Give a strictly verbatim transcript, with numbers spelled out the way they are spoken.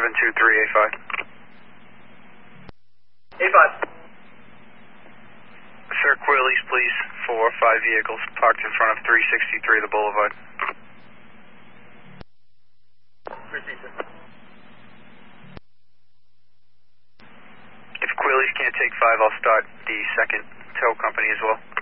seven two three A five. A five. Sir, Quillies, please, for five vehicles parked in front of three sixty-three The Boulevard. If Quillies can't take five, I'll start the second tow company as well.